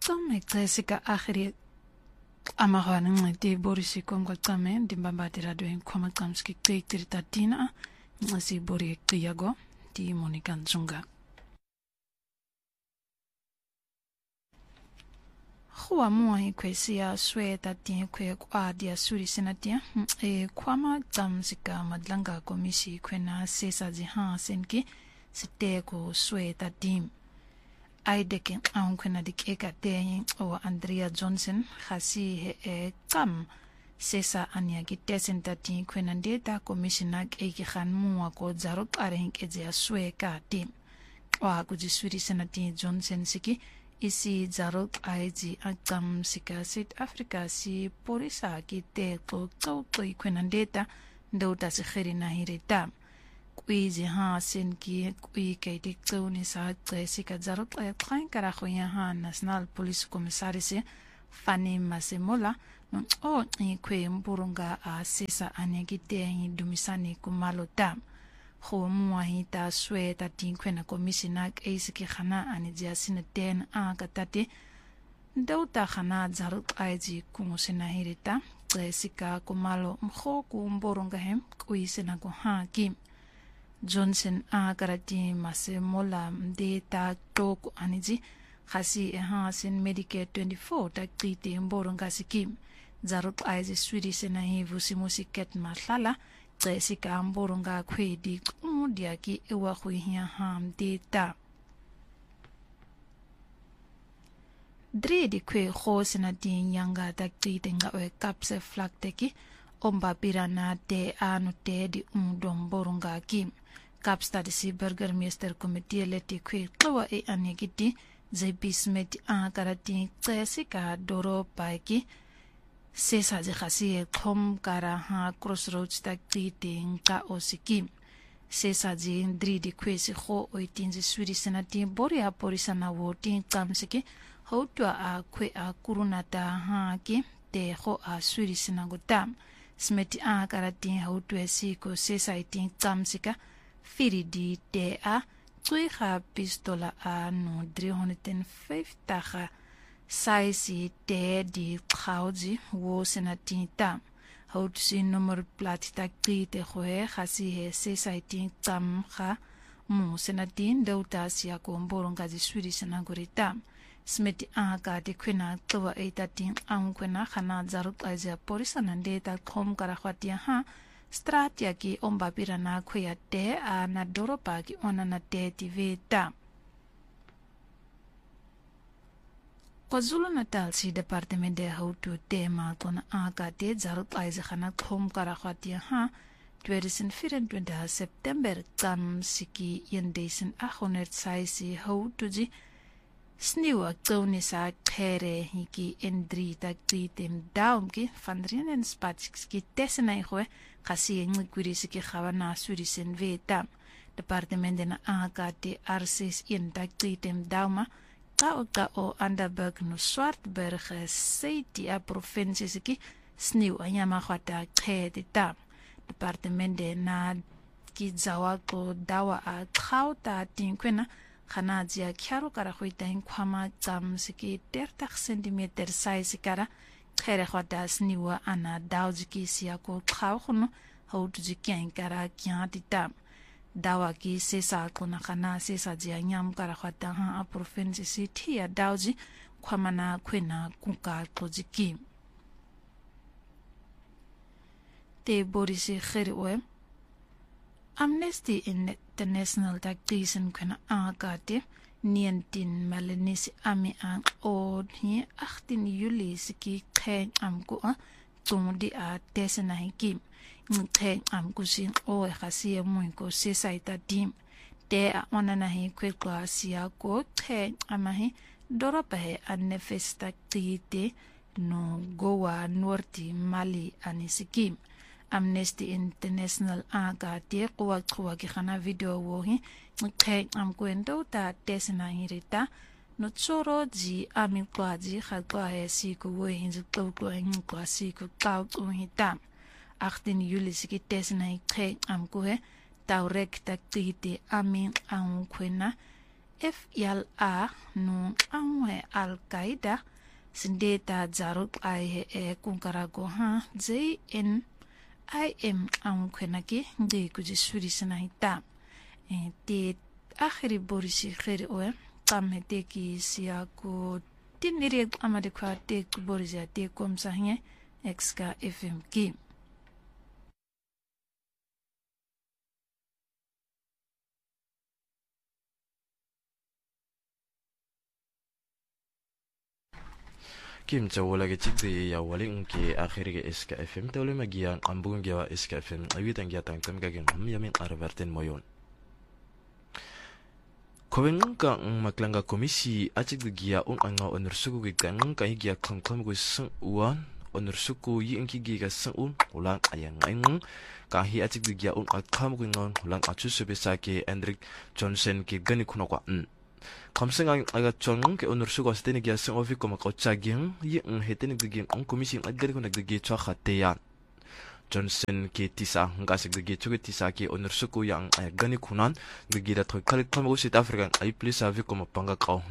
Tome Jessica akhiri amahwana ncede Boris Kongwaqame ndimbambati radio enkhoma qamski qeqiritatina nxasi Boris qiyago di Monica Nzunga. Khwa moa kwesi ya sweta tin kwe kwa dia suri senatia kwama qamsika madlanga komisi kwena sesa jiha senki siteko sweta tim Aideke kwena dikeka te o Andrea Johnson khasi qam sesa ania gitesen tati kwena data commissioner eki khan muwa ko zaro qarenke je sweka tim wa kujisuri senati Johnson siki isi zaro aiji aqam sika South Africa si porisa ki te ko kwena data ndota se kherina hireta Kuizi ha sen ki kui kay dikto ni sa Jessica zaro qain kara khoya ha National Police Commissariat Fani Masemola no o kwe mburunga a sesa anegite hi dumisani kumalota kho muwa hita sweta tinkwena commissioner eisiki khana anijia sineten a katati ndauta khana zaro aiji kumusena hirita Jessica kumalo mkho ku mburunga hem kuisena ko ha kim Johnson karati Masemola mdeta toko aniji khasi sin Medicare 24 takiti mboronga sikim zarut aizi swidi sena hivu simusiket mahlala Jessica mboronga khwedi umudia ki ewa khwihia ham deta dredi khwe kho sena tin yanga takiti nga we kapse flakteki omba pirana te anu te di mboronga kim Kapstad si Burgermeester Committee leti kwe klawa anegiti JP Smith karati Jessica doro paiki sesa je khasi khom kara ha crossroads takiti nka osiki sesa je ndridi kwe si kho oitinzi swiri senati boria porisana voting kamsiki hotwa a kwe a kurunata ha ki te kho a swiri senagotam Smith karati hotwe si ko sesa itin kamsika Firidi te a tuiga pistola a no 350 saisi te di khauji wo senatinta houtsi nummer platita krite khoe khasi he sesaitin tam kha mu senatin dauta sia ko mboronga ji swiri senagorita Smith ka de kwena twa etatin ang kwena khana zarut aja porisana data khom kara khwatia ha stratia ki omba pirana khoya te na doropa ki onana te tiveta KwaZulu-Natal si departement de hautu te ma kona aka te zarut aiza khana khom kara khwatia ha 2024 September tam siki yendesen ahonet saisi hautu ji sniwa toni sa khere hiki endri ta kritem daum ki fandrinen spatsk ki tesena khoe khasi ngikuri siki khawana surisen veta departement na akate RCS in ta kritem dauma ka o Anderberg no Swartberg seiti a provincie siki sniwa nyama khwata khedita departement na ki zawa ko dawa a khauta tinkwena khana jia khyaro kara khoita khwama cham siki 30 cm size kara khere khwata sniwa ana dauji ki sia ko khaw khono hautu ji kyan kara kya tita dawa ki sesa kona khana sesa jia nyam kara khwata ha a province city ya dauji khwamana khwena kuka tojiki te borisi kherwe Amnesty International Tactician kana agate nientin malenisi ami ang od hi 18 Juli siki khen amko tumdi a tesena hikim khen amko sin o khasi muinko sesaita dim te onana hi kwekwa sia ko khen amahi doropahe anefesta tite no goa norti Mali anisikim Amnesty International aga te kuwa ki khana video wo hi khe am kwendo ta tesna hirita no tsoro ji ami kwa ji khatwa he si ko wo hin zu to ko hin kwa si ko ka ko hita 18 Juli siki tesna khe am ko he taurek ta tite ami an kwena FLA no angwe Al-Qaeda sindeta zaruk ai kunkarago ha JNIM kwenake ngi kujisuri sanahita te akhiri borisi khiri oe kamete ki siako tiniri amade kwa te borisi te komsahnya XK FM ki Kim Chawala Chigde ya waling ke akhiri ke SKFM tawle magia ambung gawa SKFM awitan gyatang tamgagin yamin arverten moyon Kowen ka maklanga komisi achig gia anga onursuku gigang ka higia kamkam go sang uan onursuku yinki giga sang ulang ayang ayang ka hi achig gia akam go ngon ulang achusube sake Hendrik Johnson ki gani kunokwa 감생ang aga chong ke onur sugo steni gia sing ofi ko mako chaging yi heteni gigi komisi agari ko naggi chwa khateya Johnson ke tisa ngasig gigi chuge tisa ke onur sugo yang gani kunan gigi da thoi khalit thamo South Africa ai police avi ko mapanga qaw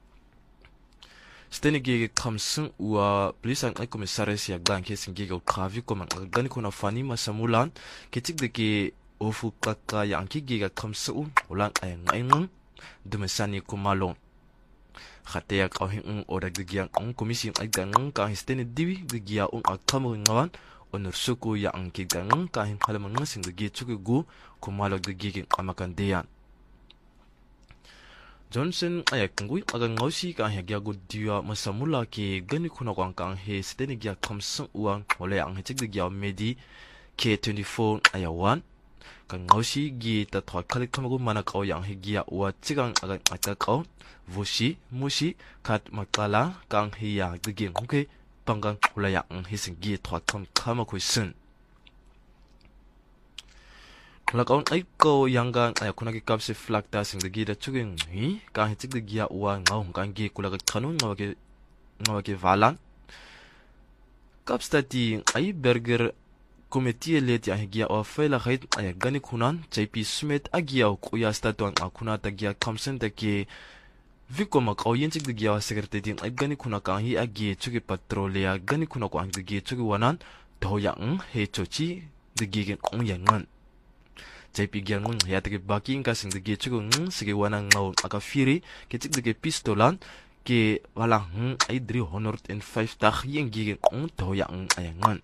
steni gigi kamsing wa police ang ai komisaris ya gang ke sing gigi khavi ko mang gani kuna fani masamulan ke chig gigi ofu kaka yang ki gigi kamsing ulang ay ngaing Dumasani kumalong khateya qawhin ora gigiang komisi ay gang ka histene diwi gigia akamu ngawan onur suku ya ang kigang ka hin halamang sing gigi chugu kumalo gigi amakandeyan Johnson ay kungui aga ngausi ka hagya gudiwa masamula ke gani kuna kwang kang he stene gya kamsang uang ole ang hechig gya medi K24 ayawan kan ngausi gi ta thwa khalik thamagu mana qaw yang higia wa chigang aga ata qaw vushi mushi khat makala kang hiya gigi ngke pangang ulaya ang hising gi thwa tham khama khuisun lakaw ai ko yanga ay kunagi kapse flakta sing gi da chuging hi ka hichig gi wa ngaw kang gi kulaga khanun ngawake valan kapstati ai burger Komite let ya higia o fela khait ay gani kunan JP Smith agia ko ya statuan akuna tagia kamsen ke viko makaw yinchig digia secretary ay gani kuna ka hi agi chugi patrolya gani kuna ko ang digi chugi wanan toyang he chochi digi gen ong yangan JP gyang ya tagi baking ka sing digi chugi sige wanan ngaw aka firi ke chig digi pistolan ke wala ay dri honored in 5 tag yeng gi ong toyang ayangan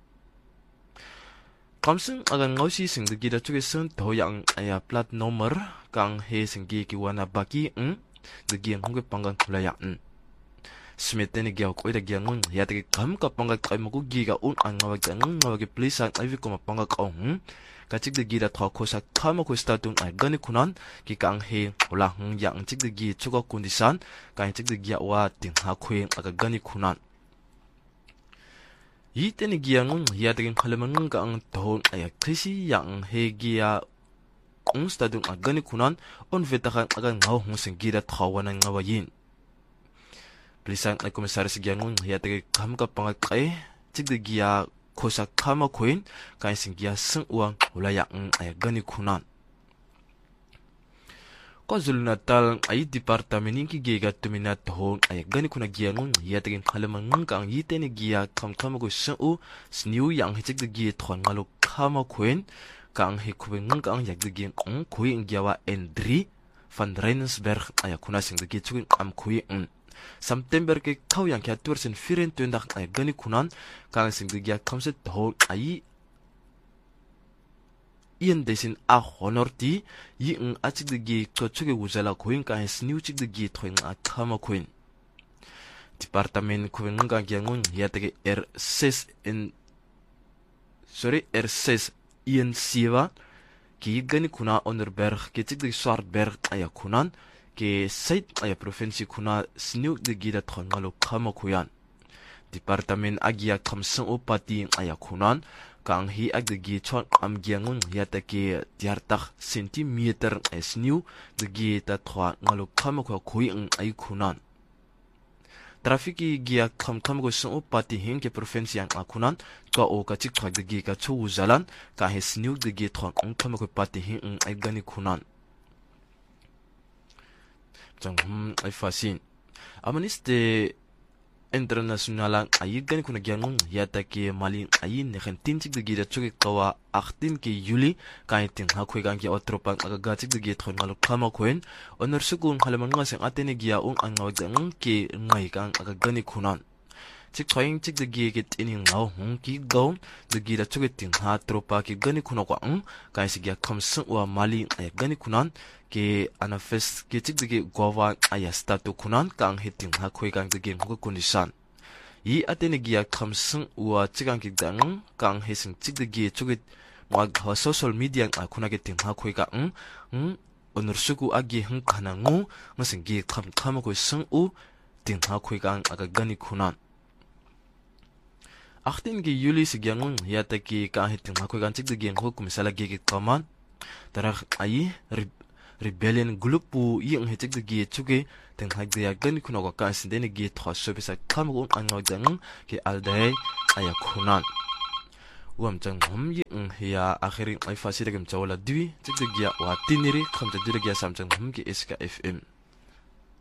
Kamsing agan ngausi sing digi da chuge sun toyang aya plat number kang he sing gi ki wana baki digi ngge pangang tulaya Smith ni gya ko ida gya ngun ya tagi kam ka panga kai mo gi ga angawa ngawa ge please ang ivi ko mapanga ka ka chig digi da thwa khosa khama ko statun ai gani kunan ki kang he ula yang chig digi chuga kundisan ka chig digi wa tin ha khwe aga gani kunan Yiteni giang yatagin kalaman ka ang tahon ay krisi yang hegia stadung agani kunan on vetakan agang ngaw sing gida thawanan ngawayin Plisan ay komisaris giang yatagin kam ka pangakay chigdigia khosa kama kuin kay sing gia sing uang ulaya ay agani kunan KwaZulu-Natal ay departamentin ki giga tumina tahon ay gani kuna giangun yatagin kalaman kang yiteni gia kamkama ko sa'u sniu yang hichig gi thon ngalo kama kwen kang hikubeng kang yagdigi kui ngiawa Endri van Rensberg ay kuna sing gi chugin am kui September ke kaw yang kya tursen firen tuendak ay gani kunan kang sing gi kamse tahon ay Ian desin a honorti yi achig gi to chuge wuzala koin ka sniu chig gi thoing a kama koin departament koin nga gyangun yatege R6 Ian Siva ki gani kuna Onderberg ke chig gi Swartberg aya kunan ke site aya provinsi kuna sniu gi da thon ngalo kama koyan departament agia kamsang opati aya kunan kang hi aggi chon am gyangun yatake tiartak centimeter esniu degi ta thwa ngalo khama ko khoi ai khunan trafiki gia kham go so pati hin ke province yang akunan ka o ka chik thwa degi ka chu zalan ka hesniu degi thwa khama ko pati hin ai gani khunan jang ay fasin amaniste international ay gani kuna gyang yata ke mali ay ne khantin chik de gira chuki kawa 18 ke yuli kai tin ha khoi gang ki otropang aga chik de git khon ngal khama khoen onor sukun halaman nga seng atene gia ang ngawjang ke ngai kang aga gani khunan chik choing chik de gi ke tin ngau ki go de gira chuki tin ha tropa ki gani khuno kwa kai sigya khamsung wa mali ay gani khunan ke anafes ke chik de gowa aya statu khunan kang hiting ha khoi gang de gen ko condition yi atene gia khamsung wa chigang ki dang kang hising chik de gi chuki wa social media a khuna ke ting ha khoi ka onor suku agi hang khana ngu ngasing gi kham ko sung u ting ha khoi kang aga gani khunan 18 ge yuli sigyang yata ki ka hiting ha khoi kan chik de gen ko kumisala ge kaman tara ai rebellion group pu yung hitik de gi chuge teng hag de gani kuno ko kan sin de ne gi thwa so bisa kam ko an ngau jang ke aldai aya khunan wam chang hom yi ya akhiri ai fasi de gam chawla dwi chik de gi wa tiniri kham de gi sam chang hom ki iska fm